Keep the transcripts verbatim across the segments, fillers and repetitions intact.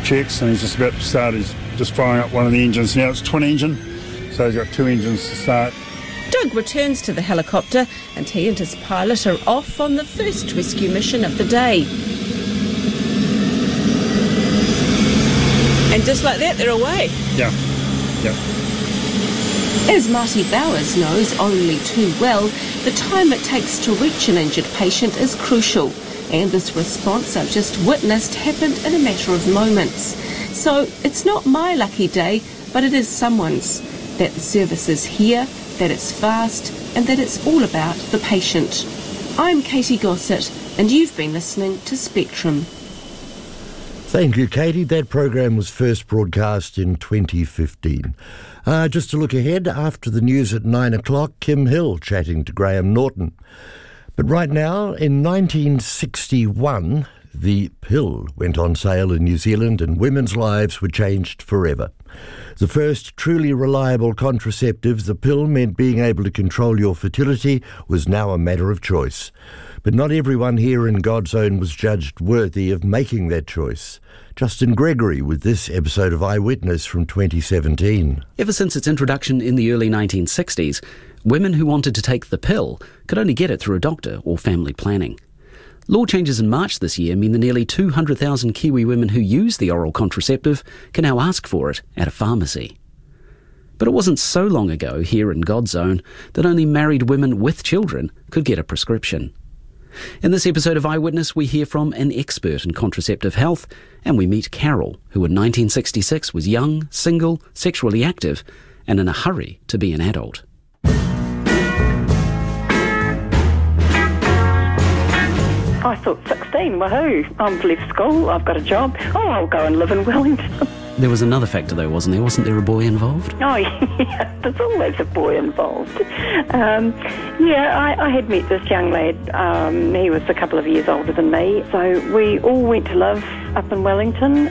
checks, and he's just about to start. He's just firing up one of the engines now. It's twin engine, so he's got two engines to start. Doug returns to the helicopter and he and his pilot are off on the first rescue mission of the day. And just like that, they're away. Yeah, yeah. As Marty Bowers knows only too well, the time it takes to reach an injured patient is crucial. And this response I've just witnessed happened in a matter of moments. So it's not my lucky day, but it is someone's. That the service is here, that it's fast, and that it's all about the patient. I'm Katie Gossett, and you've been listening to Spectrum. Thank you, Katie. That program was first broadcast in twenty fifteen. Uh, just to look ahead, after the news at nine o'clock, Kim Hill chatting to Graham Norton. But right now, in nineteen sixty-one, the pill went on sale in New Zealand and women's lives were changed forever. The first truly reliable contraceptive, the pill, meant being able to control your fertility was now a matter of choice. But not everyone here in God's Own was judged worthy of making that choice. Justin Gregory with this episode of Eyewitness from twenty seventeen. Ever since its introduction in the early nineteen sixties, women who wanted to take the pill could only get it through a doctor or family planning. Law changes in March this year mean the nearly two hundred thousand Kiwi women who use the oral contraceptive can now ask for it at a pharmacy. But it wasn't so long ago here in God's Own that only married women with children could get a prescription. In this episode of Eyewitness, we hear from an expert in contraceptive health, and we meet Carol, who in nineteen sixty-six was young, single, sexually active, and in a hurry to be an adult. I thought sixteen, woohoo, I've left school, I've got a job, oh, I'll go and live in Wellington. There was another factor though, wasn't there? Wasn't there a boy involved? Oh, yeah, there's always a boy involved. Um, yeah, I, I had met this young lad, um, he was a couple of years older than me, so we all went to live up in Wellington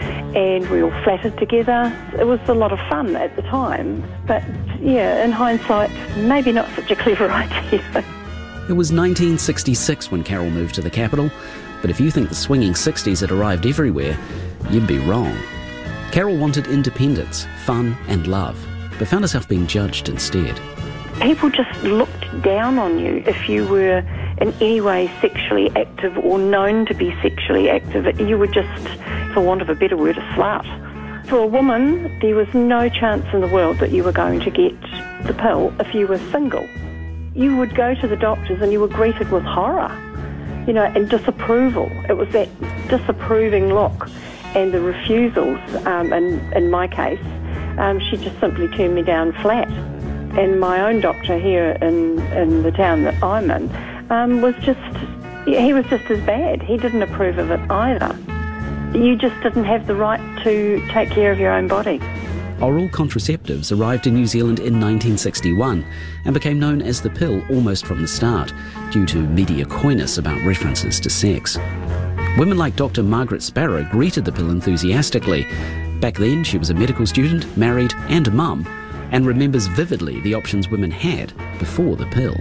and we all flatted together. It was a lot of fun at the time, but yeah, in hindsight, maybe not such a clever idea. It was nineteen sixty-six when Carol moved to the capital, but if you think the swinging sixties had arrived everywhere, you'd be wrong. Carol wanted independence, fun and love, but found herself being judged instead. People just looked down on you if you were in any way sexually active or known to be sexually active. You were just, for want of a better word, a slut. For a woman, there was no chance in the world that you were going to get the pill if you were single. You would go to the doctors and you were greeted with horror, you know, and disapproval. It was that disapproving look and the refusals, um, and in my case, um, she just simply turned me down flat. And my own doctor here in, in the town that I'm in um, was just, he was just as bad. He didn't approve of it either. You just didn't have the right to take care of your own body. Oral contraceptives arrived in New Zealand in nineteen sixty-one and became known as the pill almost from the start, due to media coyness about references to sex. Women like Doctor Margaret Sparrow greeted the pill enthusiastically. Back then she was a medical student, married and mum, and remembers vividly the options women had before the pill.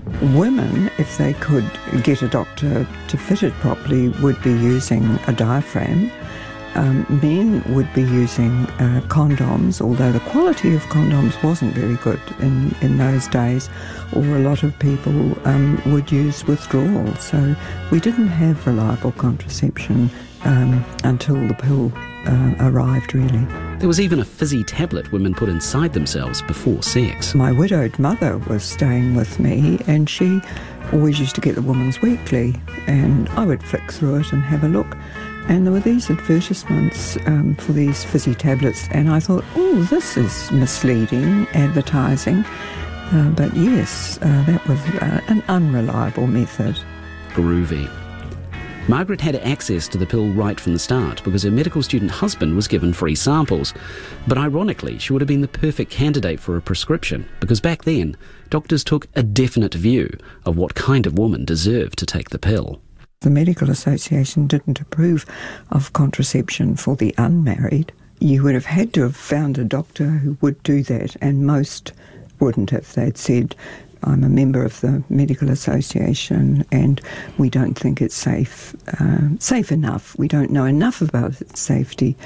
Women, if they could get a doctor to fit it properly, would be using a diaphragm. Um, men would be using uh, condoms, although the quality of condoms wasn't very good in, in those days, or a lot of people um, would use withdrawal. So we didn't have reliable contraception um, until the pill uh, arrived, really. There was even a fizzy tablet women put inside themselves before sex. My widowed mother was staying with me and she always used to get the Woman's Weekly, and I would flick through it and have a look. And there were these advertisements um, for these fizzy tablets, and I thought, oh, this is misleading advertising. Uh, but yes, uh, that was uh, an unreliable method. Groovy. Margaret had access to the pill right from the start because her medical student husband was given free samples. But ironically, she would have been the perfect candidate for a prescription because back then, doctors took a definite view of what kind of woman deserved to take the pill. The Medical Association didn't approve of contraception for the unmarried. You would have had to have found a doctor who would do that, and most wouldn't have. They'd said, I'm a member of the Medical Association and we don't think it's safe, uh, safe enough. We don't know enough about its safety